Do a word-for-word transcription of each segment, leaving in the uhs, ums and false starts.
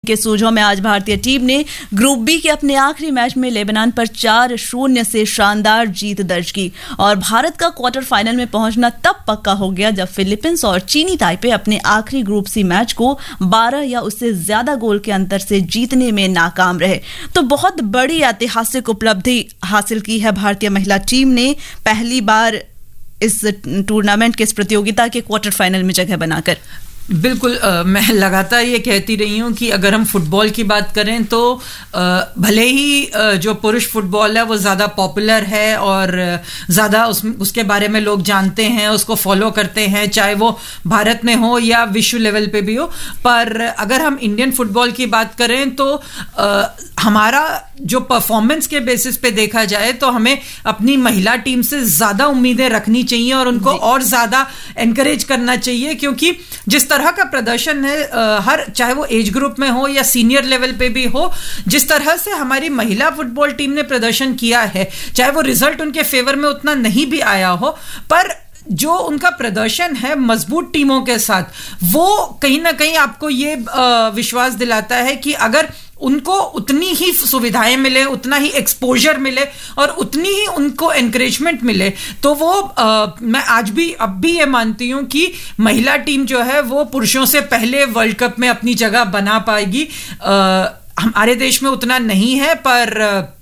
के सूझों में आज भारतीय टीम ने ग्रुप बी के अपने आखिरी मैच में लेबनान पर चार शून्य से शानदार जीत दर्ज की और भारत का क्वार्टर फाइनल में पहुंचना तब पक्का हो गया जब फिलीपींस और चीनी ताइपे अपने आखिरी ग्रुप सी मैच को बारह या उससे ज्यादा गोल के अंतर से जीतने में नाकाम रहे। तो बहुत बड़ी ऐतिहासिक उपलब्धि हासिल की है भारतीय महिला टीम ने, पहली बार इस टूर्नामेंट के इस प्रतियोगिता के क्वार्टर फाइनल में जगह बनाकर। बिल्कुल, आ, मैं लगातार ये कहती रही हूँ कि अगर हम फुटबॉल की बात करें तो आ, भले ही आ, जो पुरुष फुटबॉल है वो ज़्यादा पॉपुलर है और ज़्यादा उस, उसके बारे में लोग जानते हैं, उसको फॉलो करते हैं, चाहे वो भारत में हो या विश्व लेवल पे भी हो, पर अगर हम इंडियन फुटबॉल की बात करें तो आ, हमारा जो परफॉर्मेंस के बेसिस पे देखा जाए तो हमें अपनी महिला टीम से ज़्यादा उम्मीदें रखनी चाहिए और उनको और ज़्यादा एनकरेज करना चाहिए, क्योंकि जिस तरह का प्रदर्शन है आ, हर चाहे वो एज ग्रुप में हो या सीनियर लेवल पे भी हो, जिस तरह से हमारी महिला फुटबॉल टीम ने प्रदर्शन किया है, चाहे वो रिजल्ट उनके फेवर में उतना नहीं भी आया हो, पर जो उनका प्रदर्शन है मजबूत टीमों के साथ, वो कहीं ना कहीं आपको ये आ, विश्वास दिलाता है कि अगर उनको उतनी ही सुविधाएं मिले, उतना ही एक्सपोजर मिले और उतनी ही उनको एनकरेजमेंट मिले, तो वो आ, मैं आज भी अब भी ये मानती हूं कि महिला टीम जो है वो पुरुषों से पहले वर्ल्ड कप में अपनी जगह बना पाएगी। आ, हमारे देश में उतना नहीं है, पर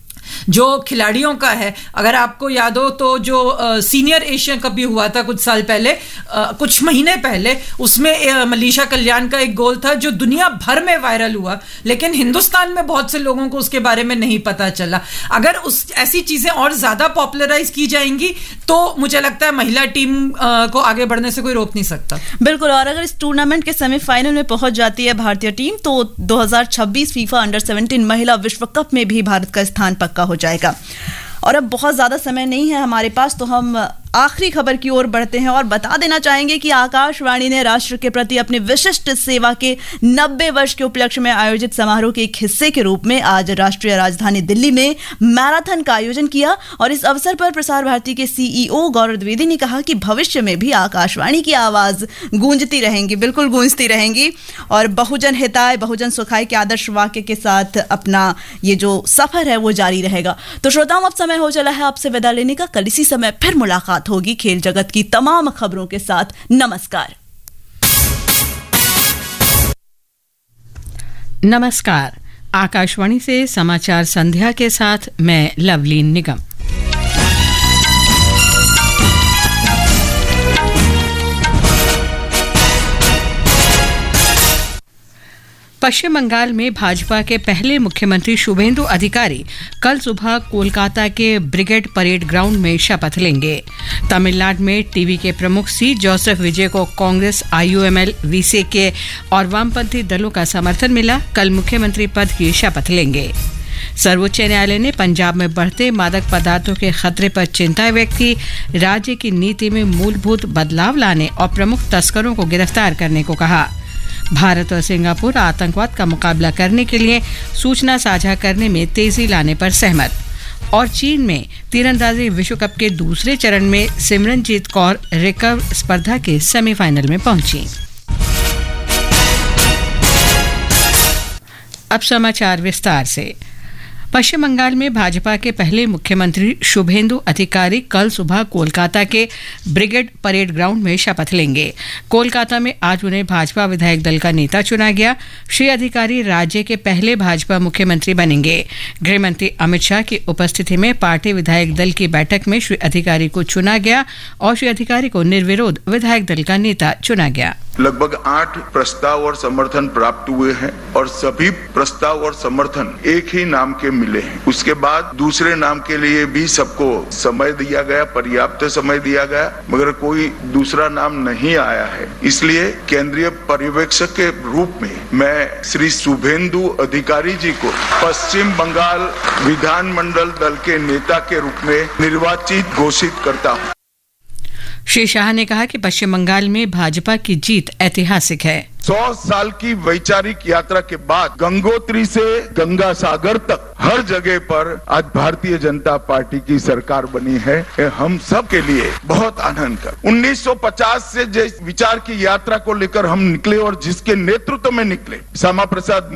जो खिलाड़ियों का है, अगर आपको याद हो तो जो आ, सीनियर एशिया कप भी हुआ था कुछ साल पहले, आ, कुछ महीने पहले, उसमें आ, मनीषा कल्याण का एक गोल था जो दुनिया भर में वायरल हुआ, लेकिन हिंदुस्तान में बहुत से लोगों को उसके बारे में नहीं पता चला। अगर उस ऐसी चीजें और ज्यादा पॉपुलराइज की जाएंगी तो मुझे लगता है महिला टीम आ, को आगे बढ़ने से कोई रोक नहीं सकता। बिल्कुल, और अगर इस टूर्नामेंट के सेमीफाइनल में पहुंच जाती है भारतीय टीम तो दो हज़ार छब्बीस फीफा अंडर सेवनटीन महिला विश्व कप में भी भारत का स्थान पक्का हो जाएगा। और अब बहुत ज्यादा समय नहीं है हमारे पास, तो हम आखिरी खबर की ओर बढ़ते हैं और बता देना चाहेंगे कि आकाशवाणी ने राष्ट्र के प्रति अपनी विशिष्ट सेवा के नब्बे वर्ष के उपलक्ष्य में आयोजित समारोह के एक हिस्से के रूप में आज राष्ट्रीय राजधानी दिल्ली में मैराथन का आयोजन किया। और इस अवसर पर प्रसार भारती के सीईओ गौरव द्विवेदी ने कहा कि भविष्य में भी आकाशवाणी की आवाज गूंजती रहेंगी, बिल्कुल गूंजती रहेंगी, और बहुजन हिताय बहुजन सुखाय के आदर्श वाक्य के साथ अपना ये जो सफर है वो जारी रहेगा। तो श्रोताओं, अब समय हो चला है आपसे विदा लेने का। कल इसी समय फिर मुलाकात होगी खेल जगत की तमाम खबरों के साथ। नमस्कार। नमस्कार। आकाशवाणी से समाचार संध्या के साथ मैं लवलीन निगम। पश्चिम बंगाल में भाजपा के पहले मुख्यमंत्री शुभेंदु अधिकारी कल सुबह कोलकाता के ब्रिगेड परेड ग्राउंड में शपथ लेंगे। तमिलनाडु में टीवी के प्रमुख सी जोसेफ विजय को कांग्रेस, आईयूएमएल, वीसीके और वामपंथी दलों का समर्थन मिला। कल मुख्यमंत्री पद की शपथ लेंगे। सर्वोच्च न्यायालय ने पंजाब में बढ़ते मादक पदार्थों के खतरे पर चिंता व्यक्त की। राज्य की नीति में मूलभूत बदलाव लाने और प्रमुख तस्करों को गिरफ्तार करने को कहा। भारत और सिंगापुर आतंकवाद का मुकाबला करने के लिए सूचना साझा करने में तेजी लाने पर सहमत। और चीन में तीरंदाजी विश्व कप के दूसरे चरण में सिमरनजीत कौर रिकर्व स्पर्धा के सेमीफाइनल में पहुंची। अब समाचार विस्तार से। पश्चिम बंगाल में भाजपा के पहले मुख्यमंत्री शुभेंदु अधिकारी कल सुबह कोलकाता के ब्रिगेड परेड ग्राउंड में शपथ लेंगे। कोलकाता में आज उन्हें भाजपा विधायक दल का नेता चुना गया। श्री अधिकारी राज्य के पहले भाजपा मुख्यमंत्री बनेंगे। गृह मंत्री अमित शाह की उपस्थिति में पार्टी विधायक दल की बैठक में श्री अधिकारी को चुना गया और श्री अधिकारी को निर्विरोध विधायक दल का नेता चुना गया। लगभग आठ प्रस्ताव और समर्थन प्राप्त हुए हैं और सभी प्रस्ताव और समर्थन एक ही नाम के मिले हैं। उसके बाद दूसरे नाम के लिए भी सबको समय दिया गया, पर्याप्त समय दिया गया, मगर कोई दूसरा नाम नहीं आया है। इसलिए केंद्रीय पर्यवेक्षक के रूप में मैं श्री शुभेंदु अधिकारी जी को पश्चिम बंगाल विधानमंडल दल के नेता के रूप में निर्वाचित घोषित करता हूँ। श्री शाह ने कहा कि पश्चिम बंगाल में भाजपा की जीत ऐतिहासिक है। सौ साल की वैचारिक यात्रा के बाद गंगोत्री से गंगा सागर तक हर जगह पर आज भारतीय जनता पार्टी की सरकार बनी है। हम सब के लिए बहुत आनंद का। उन्नीस सौ पचास से जिस विचार की यात्रा को लेकर हम निकले और जिसके नेतृत्व में निकले, श्यामा प्रसाद